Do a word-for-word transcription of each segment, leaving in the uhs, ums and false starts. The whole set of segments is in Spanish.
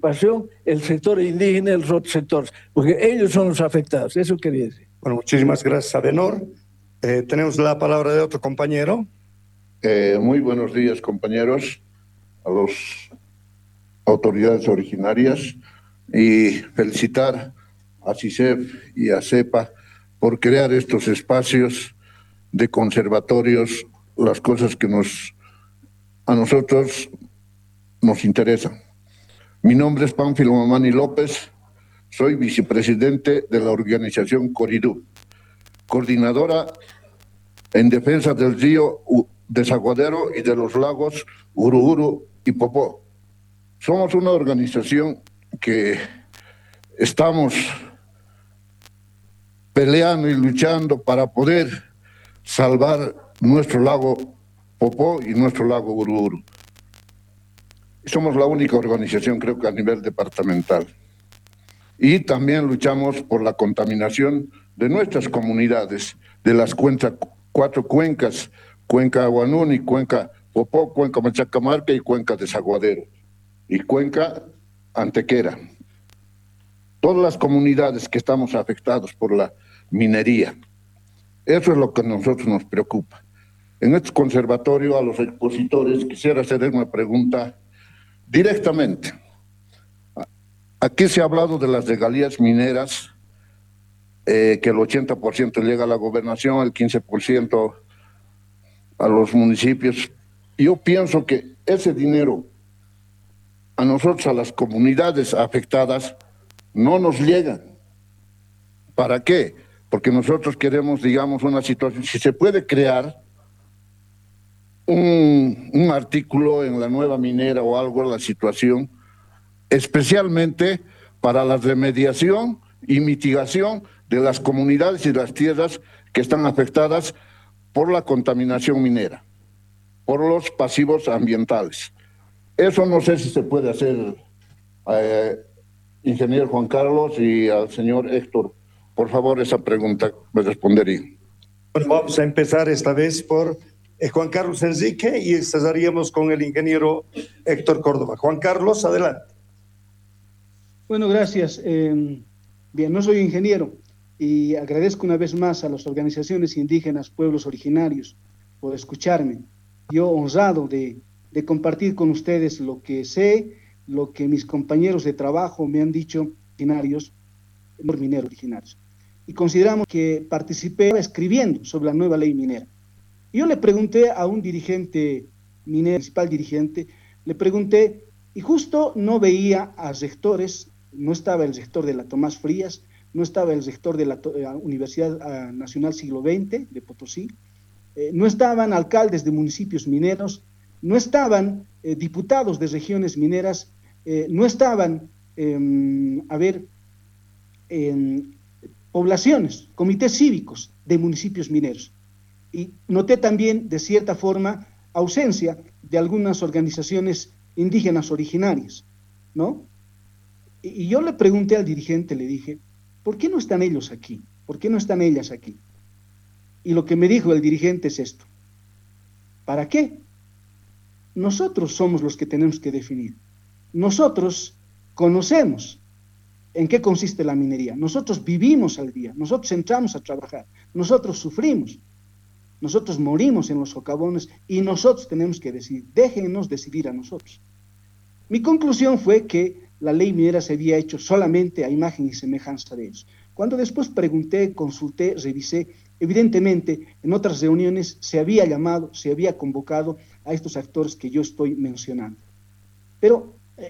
participación el sector indígena y los otros sectores, porque ellos son los afectados. Eso quería decir. Bueno, muchísimas gracias, Adenor. Eh, tenemos la palabra de otro compañero. Eh, muy buenos días, compañeros, a las autoridades originarias, y felicitar a CICEF y a CEPA por crear estos espacios de conservatorios, las cosas que nos, a nosotros nos interesan. Mi nombre es Pánfilo Mamani López, soy vicepresidente de la organización Coridú, coordinadora en defensa del río Desaguadero y de los lagos Uruguru y Popó. Somos una organización que estamos peleando y luchando para poder salvar nuestro lago Popó y nuestro lago Uruguru. Somos la única organización, creo que a nivel departamental. Y también luchamos por la contaminación de nuestras comunidades, de las cuentas, cuatro cuencas, Cuenca Aguanuni, Cuenca Popó, Cuenca Machacamarca y Cuenca Desaguadero, y Cuenca Antequera. Todas las comunidades que estamos afectados por la minería. Eso es lo que a nosotros nos preocupa. En este conservatorio, a los expositores, quisiera hacer una pregunta directamente. Aquí se ha hablado de las regalías mineras, eh, que el ochenta por ciento llega a la gobernación, el quince por ciento a los municipios. Yo pienso que ese dinero a nosotros, a las comunidades afectadas, no nos llega. ¿Para qué? Porque nosotros queremos, digamos, una situación, si se puede crear un, un artículo en la nueva minera o algo en la situación, especialmente para la remediación y mitigación de las comunidades y las tierras que están afectadas por la contaminación minera, por los pasivos ambientales. Eso no sé si se puede hacer, eh, ingeniero Juan Carlos, y al señor Héctor, por favor, esa pregunta me respondería. Bueno, vamos a empezar esta vez por eh, Juan Carlos Enrique y cesaríamos con el ingeniero Héctor Córdoba. Juan Carlos, adelante. Bueno, gracias. Eh, bien, no soy ingeniero y agradezco una vez más a las organizaciones indígenas, pueblos originarios, por escucharme. Yo honrado de, de compartir con ustedes lo que sé, lo que mis compañeros de trabajo me han dicho, originarios, mineros originarios. Y consideramos que participé escribiendo sobre la nueva ley minera. Yo le pregunté a un dirigente minero, principal dirigente, le pregunté, y justo no veía a rectores, no estaba el rector de la Tomás Frías, no estaba el rector de la uh, Universidad uh, Nacional Siglo veinte de Potosí, eh, no estaban alcaldes de municipios mineros, no estaban eh, diputados de regiones mineras, eh, no estaban, eh, a ver, eh, poblaciones, comités cívicos de municipios mineros. Y noté también, de cierta forma, ausencia de algunas organizaciones indígenas originarias, ¿no? Y, y yo le pregunté al dirigente, le dije, ¿por qué no están ellos aquí? ¿Por qué no están ellas aquí? Y lo que me dijo el dirigente es esto. ¿Para qué? Nosotros somos los que tenemos que definir. Nosotros conocemos en qué consiste la minería. Nosotros vivimos al día, nosotros entramos a trabajar, nosotros sufrimos, nosotros morimos en los socavones y nosotros tenemos que decidir. Déjenos decidir a nosotros. Mi conclusión fue que la ley minera se había hecho solamente a imagen y semejanza de ellos. Cuando después pregunté, consulté, revisé, evidentemente en otras reuniones se había llamado, se había convocado a estos actores que yo estoy mencionando. Pero, eh,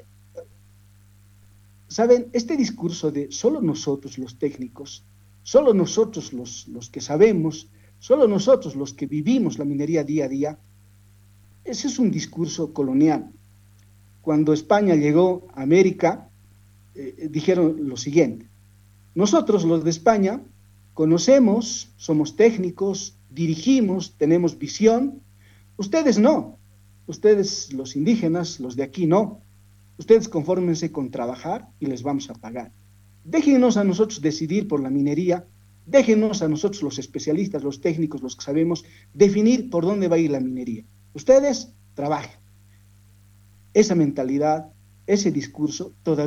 ¿saben? Este discurso de solo nosotros los técnicos, solo nosotros los, los que sabemos, solo nosotros los que vivimos la minería día a día, ese es un discurso colonial. Cuando España llegó a América, eh, dijeron lo siguiente: nosotros los de España conocemos, somos técnicos, dirigimos, tenemos visión, ustedes no, ustedes los indígenas, los de aquí no, ustedes confórmense con trabajar y les vamos a pagar. Déjenos a nosotros decidir por la minería, déjenos a nosotros los especialistas, los técnicos, los que sabemos, definir por dónde va a ir la minería. Ustedes trabajen. Esa mentalidad, ese discurso, todavía